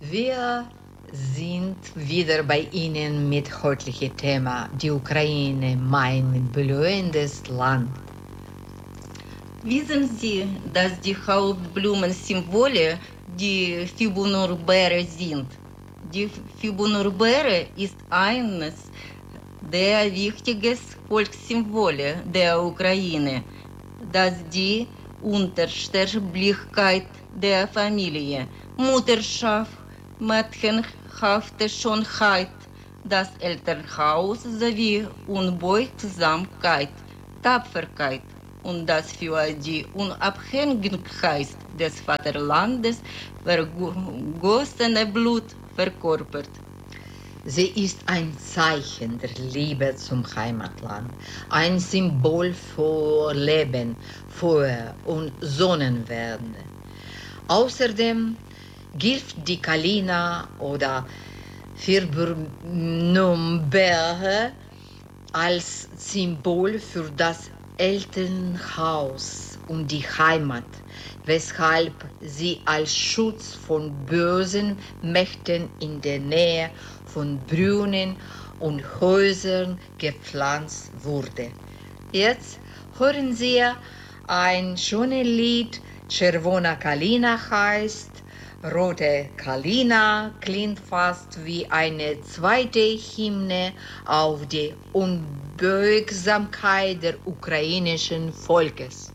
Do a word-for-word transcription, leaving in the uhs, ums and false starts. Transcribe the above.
Wir sind wieder bei Ihnen mit heutigen Thema die Ukraine, mein blühendes Land. Wissen Sie, dass die Hauptblumensymbole die Fibonurbeere sind? Die Fibonurbeere ist eines der wichtigsten Volkssymbole der Ukraine, das die Unsterblichkeit der Familie, Mutterschaft, mädchenhafte Schönheit, das Elternhaus sowie Unbeugsamkeit, Tapferkeit und das für die Unabhängigkeit des Vaterlandes vergossene Blut verkörpert. Sie ist ein Zeichen der Liebe zum Heimatland, ein Symbol für Leben, Feuer und Sonnenwärme. Außerdem gilt die Kalina oder Fibonurbeere als Symbol für das Elternhaus und die Heimat, weshalb sie als Schutz von bösen Mächten in der Nähe von Brunnen und Häusern gepflanzt wurde. Jetzt hören Sie ein schönes Lied, Czerwona Kalina heißt, Rote Kalina klingt fast wie eine zweite Hymne auf die Unbeugsamkeit des ukrainischen Volkes.